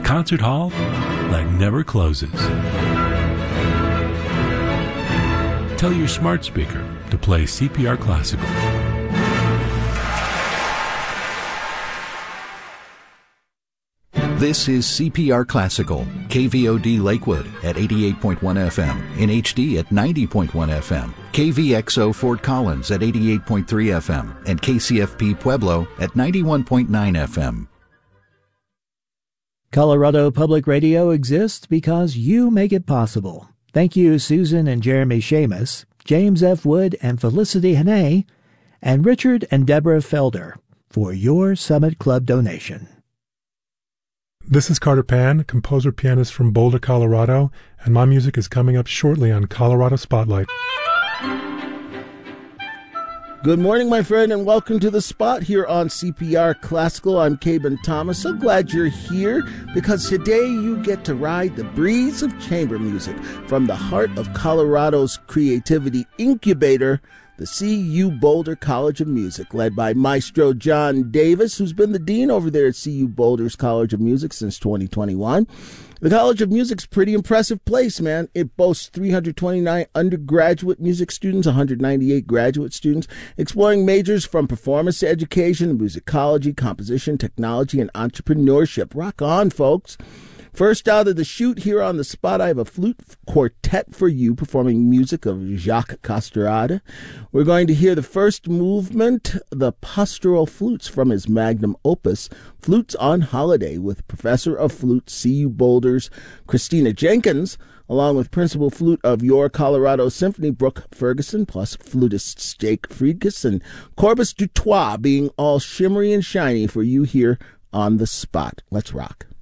concert hall that never closes. Tell your smart speaker to play CPR Classical. This is CPR Classical, KVOD Lakewood at 88.1 FM, in HD at 90.1 FM, KVXO Fort Collins at 88.3 FM, and KCFP Pueblo at 91.9 FM. Colorado Public Radio exists because you make it possible. Thank you, Susan and Jeremy Shamus, James F. Wood and Felicity Hannay, and Richard and Deborah Felder for your Summit Club donation. This is Carter Pan, composer-pianist from Boulder, Colorado, and my music is coming up shortly on Colorado Spotlight. Good morning, my friend, and welcome to The Spot here on CPR Classical. I'm Caben Thomas. So glad you're here, because today you get to ride the breeze of chamber music from the heart of Colorado's creativity incubator, the CU Boulder College of Music, led by Maestro John Davis, who's been the dean over there at CU Boulder's College of Music since 2021. The College of Music's a pretty impressive place, man. It boasts 329 undergraduate music students, 198 graduate students, exploring majors from performance education, musicology, composition, technology, and entrepreneurship. Rock on, folks. First out of the chute here on The Spot, I have a flute quartet for you performing music of Jacques Castrade. We're going to hear the first movement, the Pastoral Flutes, from his magnum opus, Flutes on Holiday, with Professor of Flute, CU Boulder's Christina Jenkins, along with Principal Flute of Your Colorado Symphony, Brooke Ferguson, plus flutists Jake Friedkes and Corbus Dutois, being all shimmery and shiny for you here on The Spot. Let's rock.